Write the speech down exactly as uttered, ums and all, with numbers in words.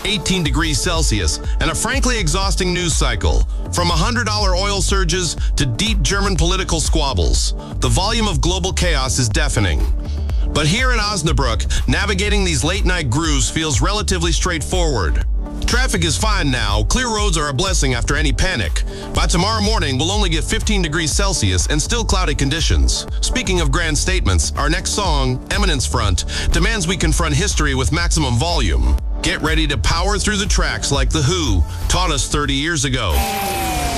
eighteen degrees Celsius, and a frankly exhausting news cycle. From one hundred dollar oil surges to deep German political squabbles, the volume of global chaos is deafening. But here in Osnabrück, navigating these late-night grooves feels relatively straightforward. Traffic is fine now, clear roads are a blessing after any panic. By tomorrow morning, we'll only get fifteen degrees Celsius and still cloudy conditions. Speaking of grand statements, our next song, Eminence Front, demands we confront history with maximum volume. Get ready to power through the tracks like The Who taught us thirty years ago.